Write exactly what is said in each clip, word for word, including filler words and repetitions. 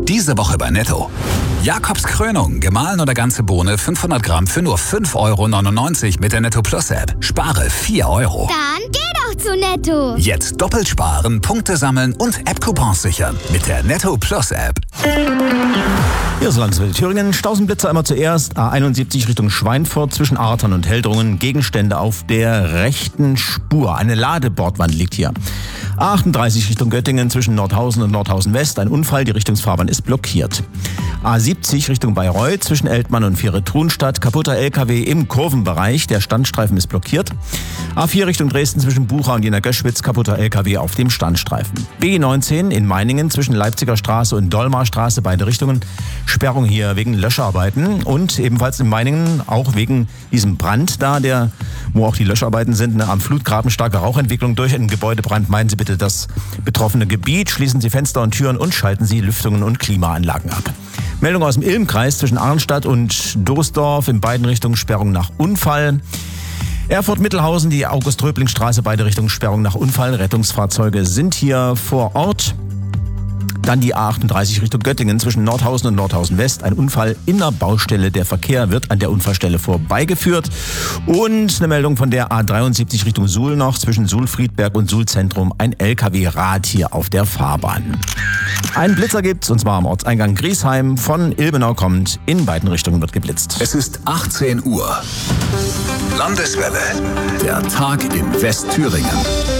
Diese Woche bei Netto. Jakobs Krönung, gemahlen oder ganze Bohne fünfhundert Gramm für nur fünf Euro neunundneunzig mit der Netto Plus App. Spare vier Euro. Dann geh doch zu Netto. Jetzt doppelt sparen, Punkte sammeln und App-Coupons sichern mit der Netto Plus App. Hier ist Landeswelle Thüringen. Stausenblitzer einmal zuerst. A einundsiebzig Richtung Schweinfurt zwischen Artern und Heldrungen. Gegenstände auf der rechten Spur. Eine Ladebordwand liegt hier. A achtunddreißig Richtung Göttingen zwischen Nordhausen und Nordhausen West. Ein Unfall, die Richtungsfahrbahn ist blockiert. A siebzig Richtung Bayreuth zwischen Eltmann und Viere-Trunstadt. Kaputter L K W im Kurvenbereich. Der Standstreifen ist blockiert. A vier Richtung Dresden zwischen Bucha und Jena-Göschwitz. Kaputter L K W auf dem Standstreifen. B neunzehn in Meiningen zwischen Leipziger Straße und Dolmarstraße. Beide Richtungen. Sperrung hier wegen Löscharbeiten. Und ebenfalls in Meiningen auch wegen diesem Brand da, der, wo auch die Löscharbeiten sind. Eine am Flutgraben starke Rauchentwicklung durch einen Gebäudebrand. Meiden Sie bitte das betroffene Gebiet. Schließen Sie Fenster und Türen und schalten Sie Lüftungen und Klimaanlagen ab. Meldung aus dem Ilmkreis zwischen Arnstadt und Doosdorf. In beiden Richtungen Sperrung nach Unfall. Erfurt-Mittelhausen, die August-Röbling-Straße, beide Richtungen Sperrung nach Unfall. Rettungsfahrzeuge sind hier vor Ort. Dann die A achtunddreißig Richtung Göttingen zwischen Nordhausen und Nordhausen West. Ein Unfall in der Baustelle. Der Verkehr wird an der Unfallstelle vorbeigeführt. Und eine Meldung von der A dreiundsiebzig Richtung Suhl noch zwischen Suhl-Friedberg und Suhl-Zentrum. Ein L K W-Rad hier auf der Fahrbahn. Einen Blitzer gibt's, und zwar am Ortseingang Griesheim. Von Ilbenau kommt, in beiden Richtungen wird geblitzt. Es ist achtzehn Uhr. Landeswelle. Der Tag in Westthüringen.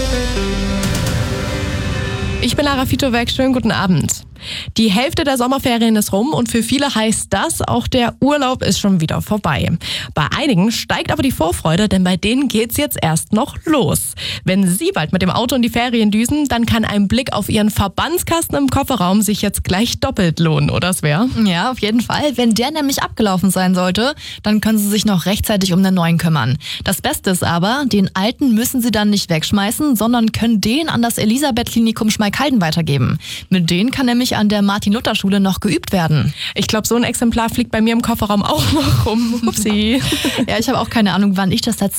Ich bin Lara Fitowerk, schönen guten Abend. Die Hälfte der Sommerferien ist rum und für viele heißt das, auch der Urlaub ist schon wieder vorbei. Bei einigen steigt aber die Vorfreude, denn bei denen geht's jetzt erst noch los. Wenn Sie bald mit dem Auto in die Ferien düsen, dann kann ein Blick auf Ihren Verbandskasten im Kofferraum sich jetzt gleich doppelt lohnen, oder Svea? Ja, auf jeden Fall. Wenn der nämlich abgelaufen sein sollte, dann können Sie sich noch rechtzeitig um den neuen kümmern. Das Beste ist aber, den alten müssen Sie dann nicht wegschmeißen, sondern können den an das Elisabeth-Klinikum Schmalkalden weitergeben. Mit denen kann nämlich an der Martin-Luther-Schule noch geübt werden. Ich glaube, so ein Exemplar fliegt bei mir im Kofferraum auch noch rum. Upsi. Ja, ich habe auch keine Ahnung, wann ich das